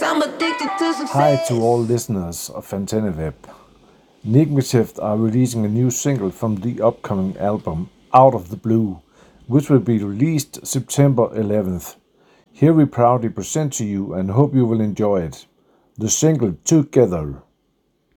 I'm addicted to success. Hi to all listeners of AntennaWeb. Nigmatift are releasing a new single from the upcoming album Out of the Blue, which will be released September 11th. Here we proudly present to you and hope you will enjoy it. The single Together.